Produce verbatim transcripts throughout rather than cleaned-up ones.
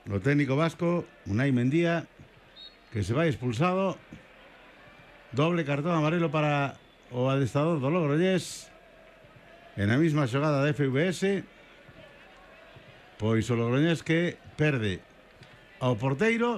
o técnico vasco, Unai Mendía, que se vai expulsado. Doble cartón amarelo para o adestrador do Logroñés. En a mesma xogada da F V S, pois o Logroñés que perde ao porteiro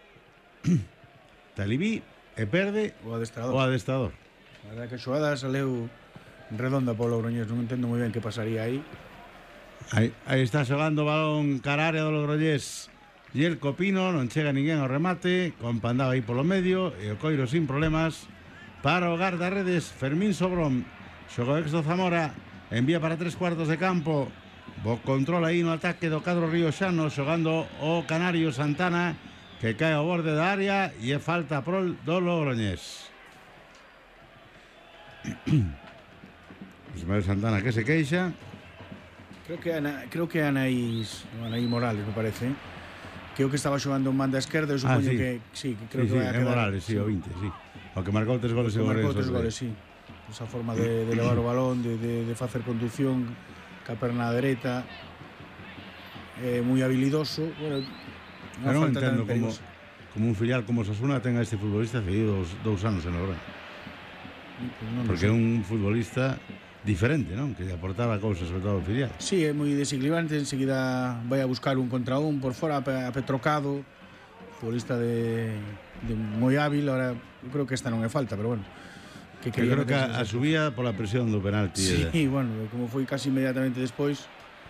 Talibí e perde o adestrador. O adestrador. A verdade que a xogada saleu redonda polo Logroñés, non entendo moi ben que pasaría aí. Aí, aí está xogando o balón cara área do Logroñés. E el Copino, non chega ninguén ao remate, con Pandao aí polo medio, e o Coiro sin problemas para o guardarredes Fermín Sobrón. Xogou ex do Zamora, envía para tres cuartos de campo, bo control aí no ataque do cadro rioxano, xogando o Canario Santana, que cae ao borde da área e é falta prol do Logroñés. Ismael Santana que se queixa. Creo que Ana, creo que Anaís, Anaís Morales, me parece, que o que estaba xogando en banda esquerda, eu supoño ah, sí. que sí, que creo sí, que sí, vai a é quedar. Morales, sí, o vinte, sí. O que marcou tres goles en Marcou tres goles, sí. Esa forma de, de levar o balón, de, de, de facer conducción, ca perna dereita, eh, moi habilidoso. Bueno, eu non entendo como, como un filial como Osasuna tenga este futbolista cedido dous, dous anos en Logroño. Pues non porque é un futbolista diferente, non? Que aportaba cousas sobre todo ao filial. Sí, é moi desequilibrante, enseguida vai a buscar un contra un por fora a Petrocado, futbolista de, de moi hábil. Ahora, eu creo que esta non é falta, pero bueno, que eu creo que a, a subía pola presión do penalti. Sí, de... bueno, como foi casi inmediatamente despois,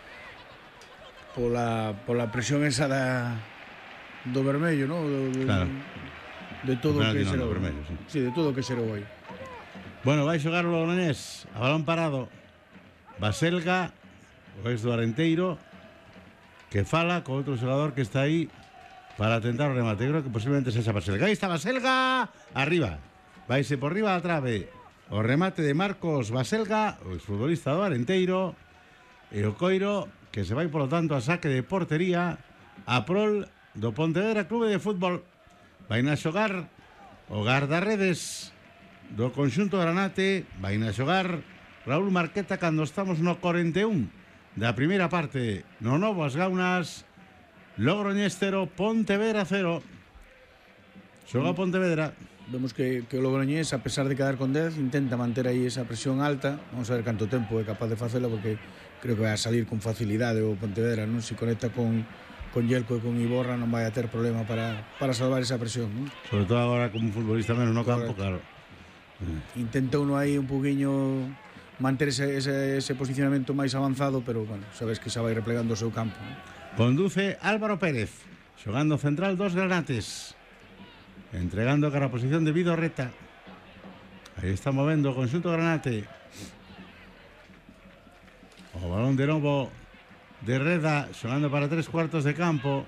pola, pola presión esa da, do vermello, ¿no? Do, do, claro. De todo o que serou. Vermello, sí. Sí, de todo o que serou aí. Bueno, vai xogar o Logroñés a balón parado. Baselga, o ex do Arenteiro, que fala co outro xogador que está aí para tentar o remate. Creo que posiblemente sexa Baselga. Aí está Baselga, arriba. Vaise por riba da trave. O remate de Marcos Baselga, o exfutbolista do Arenteiro, e o Coiro, que se vai polo tanto a saque de portería a prol do Pontevedra Clube de Fútbol. Vai na xogar o guardarredes do conxunto Granate, vai na xogar Raúl Marqueta cando estamos no cuarenta e un da primeira parte. No novo as Gaunas, Logroñés cero, Pontevedra cero. Xoga Pontevedra. Vemos que, que o Logroñés, a pesar de quedar con dez, intenta manter aí esa presión alta. Vamos a ver canto tempo é capaz de facela, porque creo que vai a salir con facilidade o Pontevedra, non? Se conecta con con Yelko e con Iborra non vai a ter problema para, para salvar esa presión, non? Sobre todo agora como un futbolista menos no campo, claro. Intentou no aí un poquinho manter ese, ese, ese posicionamento máis avanzado, pero bueno, sabes que xa vai replegando o seu campo, non? Conduce Álvaro Pérez, xogando central dos Granates, entregando cara a posición de Vidorreta. Aí está movendo o conxunto Granate. O balón de novo de Reda, xogando para tres cuartos de campo.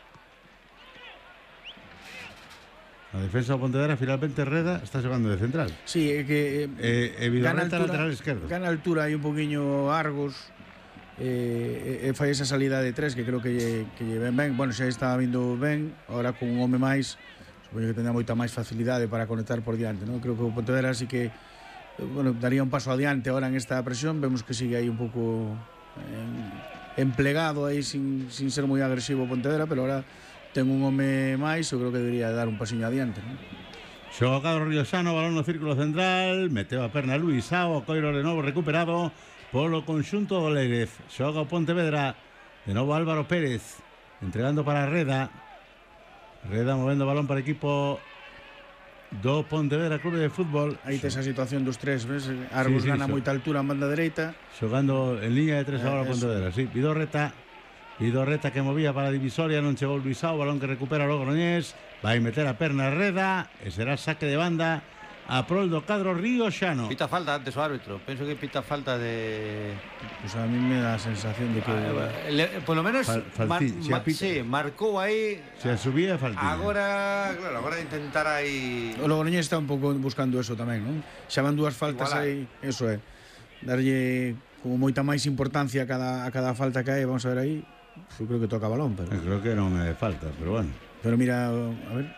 A defensa do Pontevedra, finalmente Reda está xogando de central. Sí, é que eh, e Vidorreta lateral esquerdo. Gana altura aí un poquinho Argos, e eh, eh, fai esa salida de tres que creo que lle, que lle ven ben. Bueno, xa está vindo ben, ahora con un home máis, supoño que tendrá moita máis facilidade para conectar por diante, ¿no? Creo que o Pontevedra sí que bueno, daría un paso adiante ahora en esta presión. Vemos que sigue aí un pouco eh, emplegado aí sin, sin ser moi agresivo o Pontevedra, pero ahora ten un home máis, eu creo que debería dar un pasiño adiante, non? Xoga o cadro riosano, balón no círculo central, meteu a perna Luis Sao, o Coiro de novo recuperado polo conxunto do Lérez. Xoga o Pontevedra, de novo Álvaro Pérez, entregando para Reda. Reda movendo balón para o equipo do Pontevedra Clube de Fútbol. Aí tes a situación dos tres, ves? Argos sí, sí, gana so. moita altura en banda dereita. Xogando en línea de tres eh, agora o Pontevedra, sí. Vidorreta, Vidorreta que movía para a divisoria, non chegou Luisao, balón que recupera o Logroñés, vai meter a perna Reda e será saque de banda a prol do cadro rioxano. Pita falta antes o árbitro, penso que pita falta de... Pues a mí me da a sensación de que... Ah, le, por lo menos Fal, mar, ma, sí, marcou aí. Se a subía faltilla. Agora, claro, agora intentar aí... O Logroñés está un pouco buscando eso tamén, non? Xa van dúas faltas Igualar. aí, eso é, darlle como moita máis importancia a cada, a cada falta que hai. Vamos a ver aí, eu creo que toca balón, pero... Eu creo que non é falta, pero bueno. Pero mira, a ver...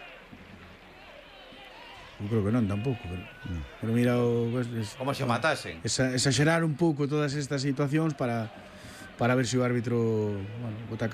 Eu creo que non tampouco, pero, no. Pero mira o... Es, como se matasen. Esa, exagerar un pouco todas estas situacións para, para ver se o árbitro, bueno, bota